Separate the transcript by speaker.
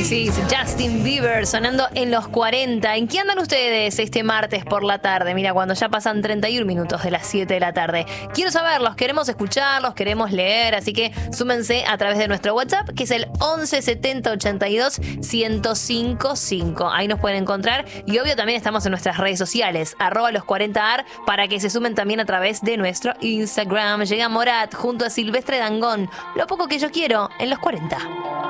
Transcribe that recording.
Speaker 1: Sí, Justin Bieber sonando en los 40. ¿En qué andan ustedes este martes por la tarde? Mira, cuando ya pasan 31 minutos de las 7 de la tarde. Quiero saberlos, queremos escucharlos, queremos leer, así que súmense a través de nuestro WhatsApp, que es el 11 70 82 1055. Ahí nos pueden encontrar. Y obvio también estamos en nuestras redes sociales, @los40ar, para que se sumen también a través de nuestro Instagram. Llega Morat junto a Silvestre Dangond. Lo poco que yo quiero en los 40.